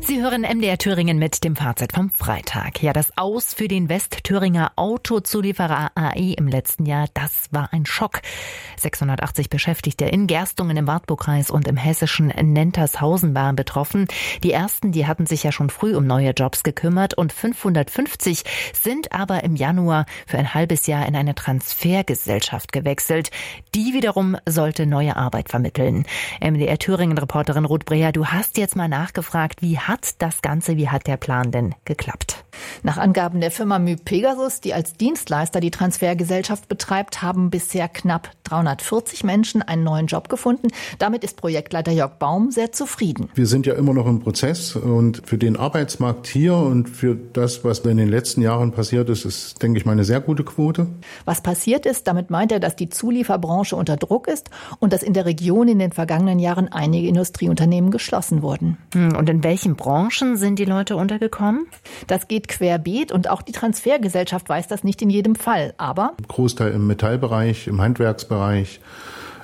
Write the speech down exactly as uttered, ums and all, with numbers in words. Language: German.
Sie hören M D R Thüringen mit dem Fazit vom Freitag. Ja, das Aus für den Westthüringer Autozulieferer A E im letzten Jahr, das war ein Schock. sechshundertachtzig Beschäftigte in Gerstungen im Wartburgkreis und im hessischen Nentershausen waren betroffen. Die ersten, die hatten sich ja schon früh um neue Jobs gekümmert und fünfhundertfünfzig sind aber im Januar für ein halbes Jahr in eine Transfergesellschaft gewechselt. Die wiederum sollte neue Arbeit vermitteln. M D R Thüringen-Reporterin Ruth Breher, du hast jetzt mal nachgefragt, wie hat das Ganze, wie hat der Plan denn geklappt? Nach Angaben der Firma myPegasus, die als Dienstleister die Transfergesellschaft betreibt, haben bisher knapp dreihundertvierzig Menschen einen neuen Job gefunden. Damit ist Projektleiter Jörg Baum sehr zufrieden. Wir sind ja immer noch im Prozess und für den Arbeitsmarkt hier und für das, was in den letzten Jahren passiert ist, ist, denke ich mal, eine sehr gute Quote. Was passiert ist, damit meint er, dass die Zulieferbranche unter Druck ist und dass in der Region in den vergangenen Jahren einige Industrieunternehmen geschlossen wurden. Und in welchen Branchen sind die Leute untergekommen? Das geht querbeet und auch die Transfergesellschaft weiß das nicht in jedem Fall. Aber Großteil im Metallbereich, im Handwerksbereich,